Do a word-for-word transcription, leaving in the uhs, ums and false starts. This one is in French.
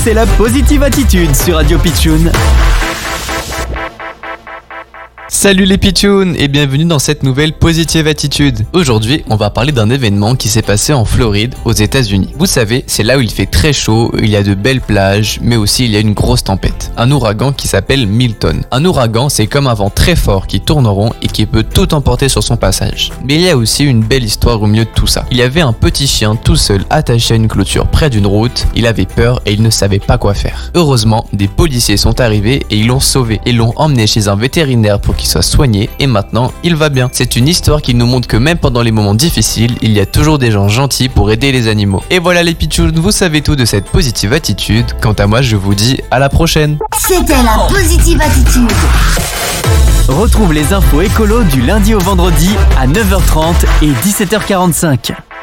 c'est la Positive Attitude sur Radio Pitchoun. Salut les pitchouns et bienvenue dans cette nouvelle Positive Attitude. Aujourd'hui, on va parler d'un événement qui s'est passé en Floride, aux États-Unis. Vous savez, c'est là où il fait très chaud, il y a de belles plages, mais aussi il y a une grosse tempête. Un ouragan qui s'appelle Milton. Un ouragan, c'est comme un vent très fort qui tourne rond et qui peut tout emporter sur son passage. Mais il y a aussi une belle histoire au milieu de tout ça. Il y avait un petit chien tout seul attaché à une clôture près d'une route. Il avait peur et il ne savait pas quoi faire. Heureusement, des policiers sont arrivés et ils l'ont sauvé et l'ont emmené chez un vétérinaire pour qu'il soit soigné et maintenant il va bien. C'est une histoire qui nous montre que même pendant les moments difficiles, il y a toujours des gens gentils pour aider les animaux. Et voilà les pitchouns, vous savez tout de cette positive attitude. Quant à moi, je vous dis à la prochaine. C'était la Positive Attitude. Retrouve les infos écolo du lundi au vendredi à neuf heures trente et dix-sept heures quarante-cinq.